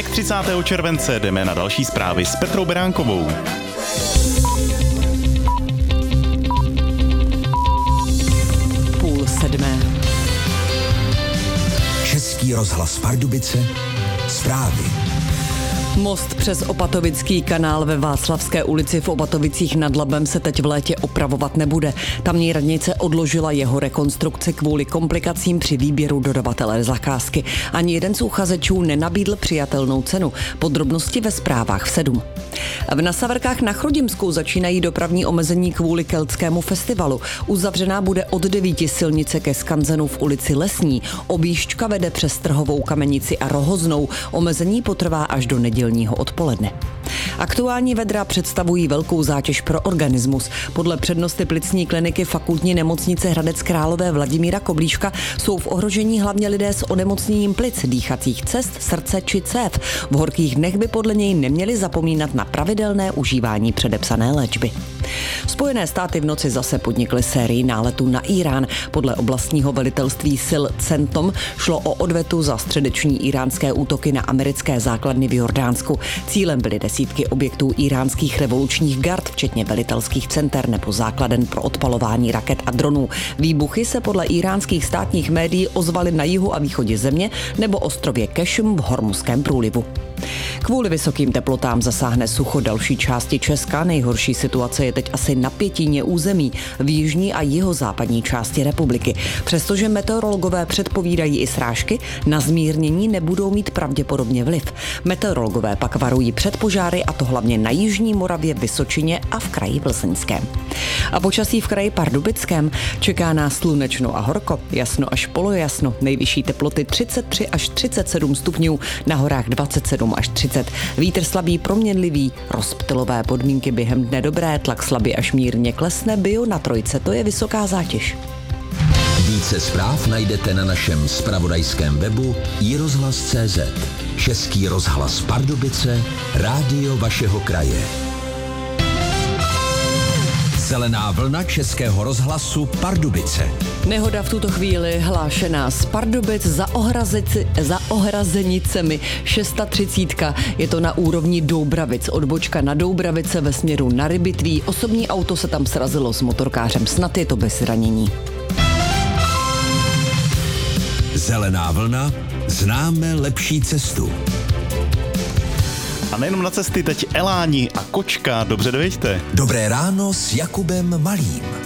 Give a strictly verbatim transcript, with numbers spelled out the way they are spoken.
pátek třicátého července jdeme na další zprávy s Petrou Beránkovou. Půl sedmé. Český rozhlas Pardubice, zprávy. Most přes Opatovický kanál ve Václavské ulici v Opatovicích nad Labem se teď v létě opravovat nebude. Tamní radnice odložila jeho rekonstrukci kvůli komplikacím při výběru dodavatele zakázky. Ani jeden z uchazečů nenabídl přijatelnou cenu. Podrobnosti ve zprávách v sedm. V Nasaverkách na Chrudimsku začínají dopravní omezení kvůli keltskému festivalu. Uzavřená bude od devíti silnice ke skanzenu v ulici Lesní. Objížďka vede přes Trhovou Kamenici a Rohoznou. Omezení potrvá až do nedělního odpoledne. Aktuální vedra představují velkou zátěž pro organismus. Podle přednosty plicní kliniky Fakultní nemocnice Hradec Králové Vladimíra Koblíška jsou v ohrožení hlavně lidé s onemocněním plic, dýchacích cest, srdce či cév. V horkých dnech by podle něj neměli zapomínat na pravidelné užívání předepsané léčby. Spojené státy v noci zase podnikly sérii náletů na Írán. Podle oblastního velitelství sil CENTOM šlo o odvetu za středeční íránské útoky na americké základny v Jordánsku. Cílem byly desítky objektů íránských revolučních gard, včetně velitelských center nebo základen pro odpalování raket a dronů. Výbuchy se podle íránských státních médií ozvaly na jihu a východě země nebo ostrově Kešm v Hormuzském průlivu. Kvůli vysokým teplotám zasáhne sucho další části Česka. Nejhorší situace je teď asi na pětině území v jižní a jihozápadní části republiky. Přestože meteorologové předpovídají i srážky, na zmírnění nebudou mít pravděpodobně vliv. Meteorologové pak varují před požáry, a to hlavně na jižní Moravě, Vysočině a v kraji Plzeňském. A počasí v kraji Pardubickém čeká nás slunečno a horko, jasno až polojasno, nejvyšší teploty třicet tři až třicet sedm stupňů, na horách dvacet sedm až třicet. Vítr slabý proměnlivý, rozptylové podmínky během dne dobré, tlak slabě až mírně klesne, bio na trojce, to je vysoká zátěž. Více zpráv najdete na našem zpravodajském webu i rozhlas tečka cé zet. Český rozhlas Pardubice, rádio vašeho kraje. Zelená vlna Českého rozhlasu Pardubice. Nehoda v tuto chvíli hlášená z Pardubic za, ohrazici, za ohrazenicemi třicet šest. Je to na úrovni Doubravic. Odbočka na Doubravice ve směru na Rybitví. Osobní auto se tam srazilo s motorkářem. Snad je to bez zranění. Zelená vlna. Známe lepší cestu. A nejenom na cesty, teď Eláni a Kočka. Dobře dojeďte. Dobré ráno s Jakubem Malým.